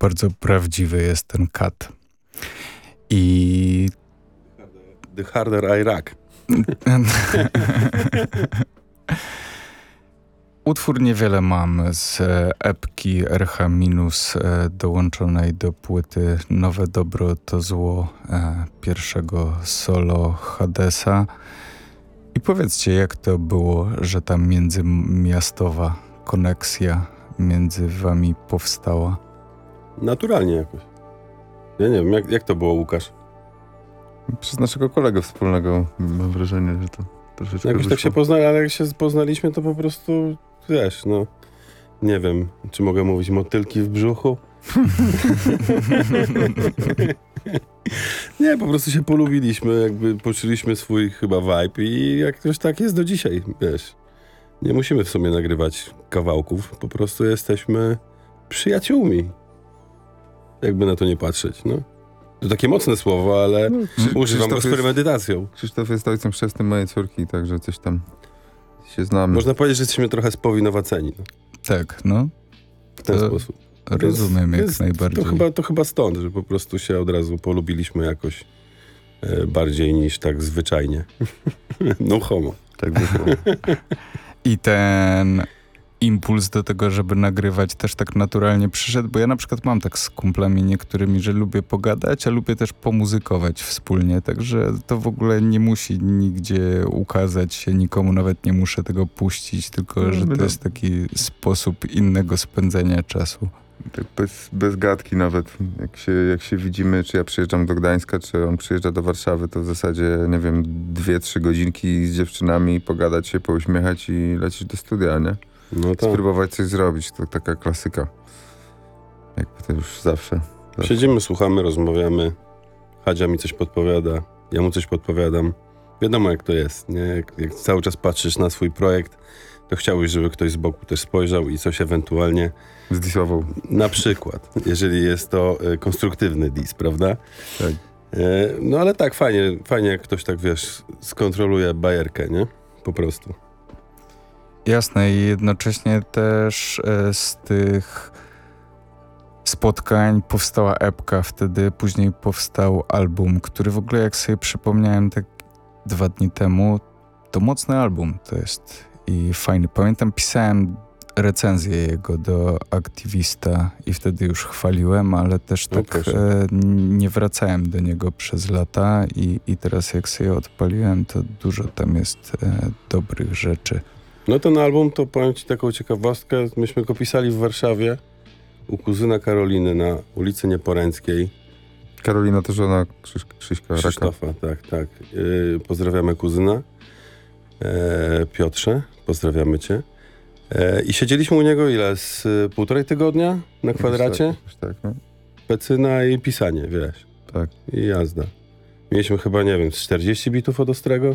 bardzo prawdziwy jest ten kat. I... The harder I rock. Utwór niewiele mam z epki RH- dołączonej do płyty Nowe Dobro to Zło pierwszego solo Hadesa. I powiedzcie, jak to było, że ta międzymiastowa koneksja między wami powstała? Naturalnie jakoś. Ja nie wiem, jak to było, Łukasz? Przez naszego kolegę wspólnego mam wrażenie, że to troszeczkę Jakoś tak wyszło. się poznali, ale jak się poznaliśmy, to po prostu, wiesz, no, nie wiem, czy mogę mówić motylki w brzuchu? Nie, po prostu się polubiliśmy, jakby poczuliśmy swój chyba vibe i jakoś tak jest do dzisiaj, wiesz. Nie musimy w sumie nagrywać kawałków, po prostu jesteśmy przyjaciółmi. Jakby na to nie patrzeć, no. To takie mocne słowo, ale używam go z premedytacją. Krzysztof jest ojcem chrzestnym mojej córki, także coś tam się znamy. Można powiedzieć, że jesteśmy trochę spowinowaceni. No. Tak, no. W ten sposób. Rozumiem jak najbardziej. To chyba stąd, że po prostu się od razu polubiliśmy jakoś bardziej niż tak zwyczajnie. No homo. Tak wyszło. I ten impuls do tego, żeby nagrywać też tak naturalnie przyszedł, bo ja na przykład mam tak z kumplami niektórymi, że lubię pogadać, a lubię też pomuzykować wspólnie, także to w ogóle nie musi nigdzie ukazać się, nikomu nawet nie muszę tego puścić, tylko że to jest taki sposób innego spędzenia czasu. Tak bez gadki nawet. Jak się widzimy, czy ja przyjeżdżam do Gdańska, czy on przyjeżdża do Warszawy, to w zasadzie, nie wiem, 2-3 godzinki z dziewczynami, pogadać się, pouśmiechać i lecieć do studia, nie? No to Spróbować coś zrobić, to taka klasyka. Jakby to już zawsze. siedzimy, słuchamy, rozmawiamy. Hadzia mi coś podpowiada, ja mu coś podpowiadam. Wiadomo jak to jest, nie? Jak cały czas patrzysz na swój projekt, to chciałbyś, żeby ktoś z boku też spojrzał i coś ewentualnie Zdisował. na przykład, jeżeli jest to konstruktywny dis, prawda? Tak. No ale tak, fajnie jak ktoś tak, wiesz, skontroluje bajerkę, nie? Po prostu. Jasne i jednocześnie też z tych spotkań powstała epka, wtedy później powstał album, który w ogóle jak sobie przypomniałem tak 2 dni temu, to mocny album to jest i fajny. Pamiętam, pisałem recenzję jego do Aktywista i wtedy już chwaliłem, ale też tak nie wracałem do niego przez lata i teraz jak sobie odpaliłem, to dużo tam jest dobrych rzeczy. No ten album, to powiem ci taką ciekawostkę, myśmy go pisali w Warszawie u kuzyna Karoliny na ulicy Nieporęckiej. Karolina to żona Krzyśka Raka. Krzysztofa, tak. Pozdrawiamy kuzyna. Piotrze, pozdrawiamy cię. I siedzieliśmy u niego ile? Z 1,5 tygodnia na kwadracie? Tak, no. Pecyna i pisanie, wiesz. Tak. I jazda. Mieliśmy chyba, nie wiem, 40 bitów od Ostrego.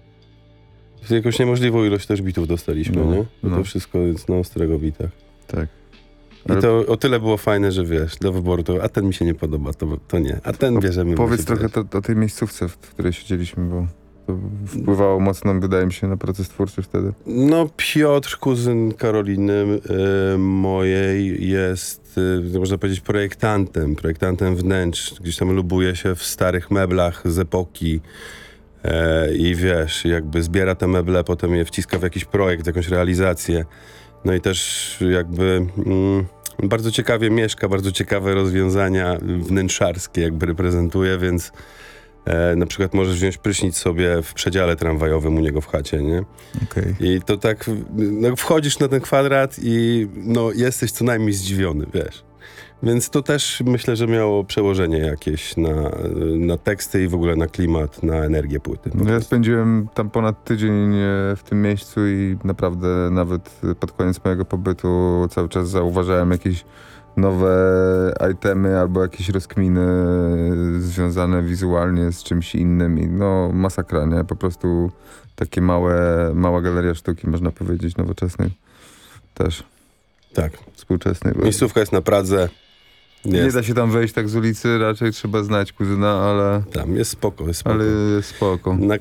Jakąś niemożliwą ilość też bitów dostaliśmy, nie? Bo to wszystko jest na Ostrego bitach. Tak. I to o tyle było fajne, że wiesz, do wyboru to, a ten mi się nie podoba, to nie. A ten bierzemy. Powiedz trochę o tej miejscówce, w której siedzieliśmy, bo to wpływało mocno, wydaje mi się, na proces twórczy wtedy. No Piotr, kuzyn Karoliny mojej jest, można powiedzieć, projektantem wnętrz. Gdzieś tam lubuje się w starych meblach z epoki i wiesz, jakby zbiera te meble, potem je wciska w jakiś projekt, jakąś realizację. No i też jakby bardzo ciekawie mieszka, bardzo ciekawe rozwiązania wnętrzarskie jakby reprezentuje, więc na przykład możesz wziąć prysznic sobie w przedziale tramwajowym u niego w chacie, nie? Okay. I to tak, no, wchodzisz na ten kwadrat i no, jesteś co najmniej zdziwiony, wiesz. Więc to też myślę, że miało przełożenie jakieś na teksty i w ogóle na klimat, na energię płyty. No ja spędziłem tam ponad tydzień w tym miejscu i naprawdę nawet pod koniec mojego pobytu cały czas zauważałem jakieś nowe itemy albo jakieś rozkminy związane wizualnie z czymś innym i no masakra, nie? Po prostu takie mała galeria sztuki, można powiedzieć, nowoczesnej też. Tak. Współczesnej. Miejscówka jest na Pradze. Nie da się tam wejść tak z ulicy, raczej trzeba znać kuzyna, ale... Tam jest spoko. Ale jest spoko.